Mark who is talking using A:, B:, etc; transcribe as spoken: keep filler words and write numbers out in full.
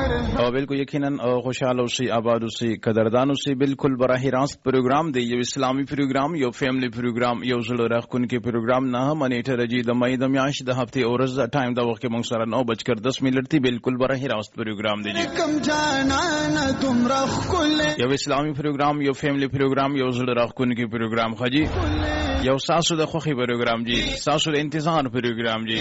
A: او بالکل یقینا خوشحال اوسئ آباد اوسئ قدردان اوسئ بالکل براه راست پروګرام دی یو اسلامي پروګرام یو فیملی پروګرام یو زړه راښکونکي پروګرام نه منیټه رجی د مې د میاشت د هفته اورز ټایم دا وخت موږ سره نو بجکر دس منټ دی بالکل براه راست پروګرام دی یو اسلامي پروګرام یو فیملی پروګرام یو زړه راښکونکي پروګرام خجی یو ساسو د خوخي پروګرام جی ساسو د انتظار پروګرام جی